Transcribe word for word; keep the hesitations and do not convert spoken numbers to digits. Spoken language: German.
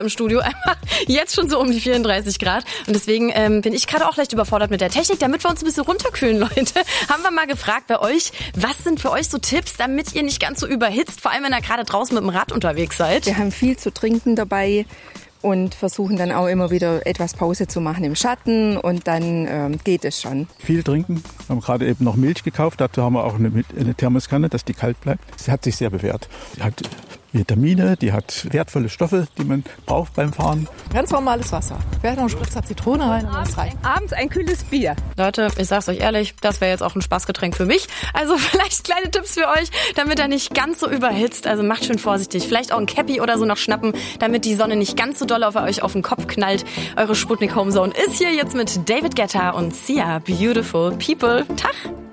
im Studio. Einfach jetzt schon so um die vierunddreißig Grad. Und deswegen ähm, bin ich gerade auch leicht überfordert mit der Technik. Damit wir uns ein bisschen runterkühlen, Leute, haben wir mal gefragt bei euch, was sind für euch so Tipps, damit ihr nicht ganz so überhitzt, vor allem wenn ihr gerade draußen mit dem Rad unterwegs seid? Wir haben viel zu trinken dabei. Und versuchen dann auch immer wieder etwas Pause zu machen im Schatten und dann ähm, geht es schon. Viel trinken. Wir haben gerade eben noch Milch gekauft. Dazu haben wir auch eine, eine Thermoskanne, dass die kalt bleibt. Sie hat sich sehr bewährt. Sie hat Vitamine, die hat wertvolle Stoffe, die man braucht beim Fahren. Ganz normales Wasser. Wer hat noch einen Spritzer Zitrone rein und das rein. Abends ein kühles Bier. Leute, ich sag's euch ehrlich, das wäre jetzt auch ein Spaßgetränk für mich. Also vielleicht kleine Tipps für euch, damit er nicht ganz so überhitzt. Also macht schön vorsichtig. Vielleicht auch ein Cappy oder so noch schnappen, damit die Sonne nicht ganz so doll auf euch auf den Kopf knallt. Eure Sputnik Homezone ist hier jetzt mit David Guetta und Sia. Beautiful People. Tag!